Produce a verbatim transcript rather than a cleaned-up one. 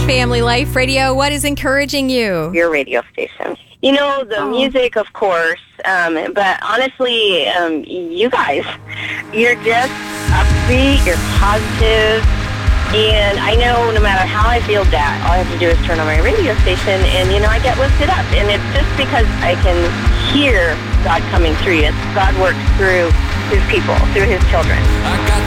Family Life Radio. What is encouraging you? Your radio station. You know, the Oh. music, of course, um, but honestly, um, you guys, you're just upbeat, you're positive, and I know no matter how I feel bad, all I have to do is turn on my radio station, and, you know, I get lifted up, and it's just because I can hear God coming through you. God works through His people, through His children. I got